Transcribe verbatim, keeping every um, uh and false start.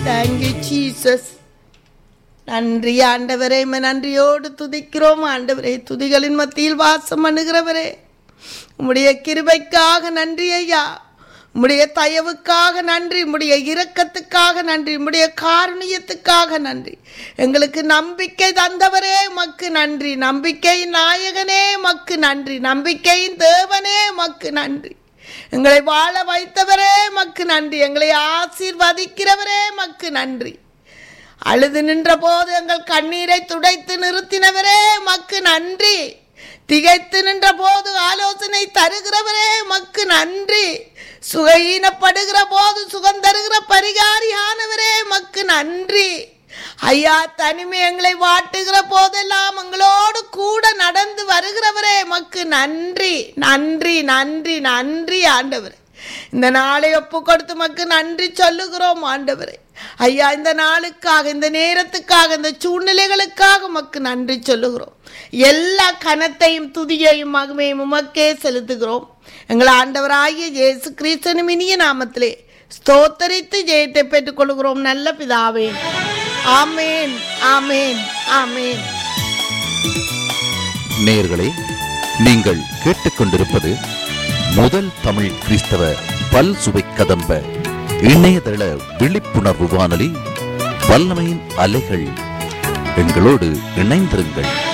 Thank you Jesus. நன்றி ஆண்டவரே, நன்றியோடு துதிக்கிறோம் ஆண்டவரே. துதிகளின் மத்தியில் வாசம் பண்ணுகிறவரே, உம்முடைய கிருபைக்காக நன்றி ஐயா. உம்முடைய தயவுக்காக நன்றி, உம்முடைய இரக்கத்துக்காக நன்றி, உம்முடைய காருண்யத்துக்காக நன்றி. எங்களுக்கு நம்பிக்கை தந்தவரே மக்கு நன்றி. நம்பிக்கை நாயகனே மக்கு நன்றி. நம்பிக்கையின் தேவனே மக்கு நன்றி. எங்களை வாழ வைத்தவரே மக்கு நன்றி. எங்களை ஆசீர்வதிக்கிறவரே மக்கு நன்றி. அழுது நின்ற போது எங்கள் கண்ணீரை துடைத்து நிறுத்தினவரே மக்கு நன்றி. திகைத்து நின்ற போது ஆலோசனை தருகிறவரே மக்கு நன்றி. சுகஈனப்படுகிற போது சுகம் தருகிற பரிகாரியானவரே மக்கு நன்றி. ஐயா, தனிமை எங்களை வாட்டுகிற போதெல்லாம் எங்களோடு கூட நடந்து வருகிறவரே மக்கு நன்றி. நன்றி நன்றி நன்றி ஆண்டவரே. இந்த நாளை ஒப்பு கொடுத்து மக்கு நன்றி சொல்லுகிறோம் ஆண்டவரே. ஐயா, இந்த நாளுக்காக, இந்த நேரத்துக்காக, இந்த சூழ்நிலைகளுக்காக மக்கு நன்றி சொல்லுகிறோம். எல்லா கனத்தையும் துதியையும் மகிமையும் உமக்கே செலுத்துகிறோம். எங்கள் ஆண்டவராகிய இயேசு கிறிஸ்துவின் இனிய நாமத்திலே ஸ்தோத்தரித்து ஜெயத்தை பெற்றுக் கொள்கிறோம் நல்ல பிதாவே. ஆமேன், ஆமேன், ஆமேன். நேயர்களே, நீங்கள் கேட்டுக்கொண்டிருப்பது முதல் தமிழ் கிறிஸ்தவ பல் சுவை கதம்ப இணையதள விழிப்புணர்வு வானொலி வல்லமையின் அலைகள். எங்களோடு இணைந்திருங்கள்.